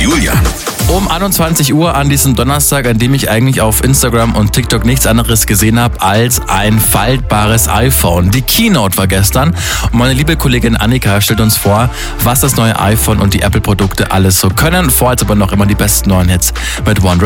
Julian. Um 21 Uhr an diesem Donnerstag, an dem ich eigentlich auf Instagram und TikTok nichts anderes gesehen habe als ein faltbares iPhone. Die Keynote war gestern und meine liebe Kollegin Annika stellt uns vor, was das neue iPhone und die Apple-Produkte alles so können. Vorher aber noch immer die besten neuen Hits mit One